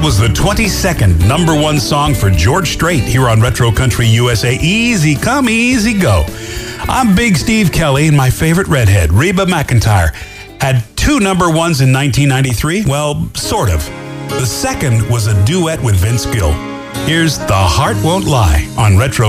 was the 22nd #1 song for George Strait here on Retro Country USA. Easy come, easy go. I'm Big Steve Kelly, and my favorite redhead, Reba McEntire, had 2 #1s in 1993. Well, sort of. The second was a duet with Vince Gill. Here's The Heart Won't Lie on Retro